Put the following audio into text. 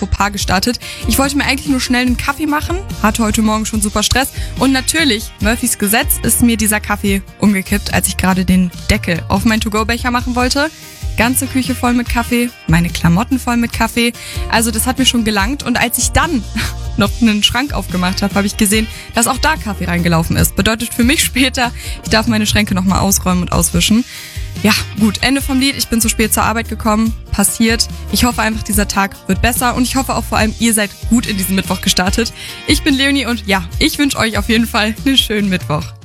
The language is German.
Fauxpas gestartet. Ich wollte mir eigentlich nur schnell einen Kaffee machen, hatte heute Morgen schon super Stress und natürlich, Murphys Gesetz, ist mir dieser Kaffee umgekippt, als ich gerade den Deckel auf meinen To-Go-Becher machen wollte. Ganze Küche voll mit Kaffee, meine Klamotten voll mit Kaffee. Also das hat mir schon gelangt. Und als ich dann noch einen Schrank aufgemacht habe, habe ich gesehen, dass auch da Kaffee reingelaufen ist. Bedeutet für mich später, ich darf meine Schränke nochmal ausräumen und auswischen. Ja, gut, Ende vom Lied. Ich bin zu spät zur Arbeit gekommen. Passiert. Ich hoffe einfach, dieser Tag wird besser. Und ich hoffe auch vor allem, ihr seid gut in diesen Mittwoch gestartet. Ich bin Leonie und ja, ich wünsche euch auf jeden Fall einen schönen Mittwoch.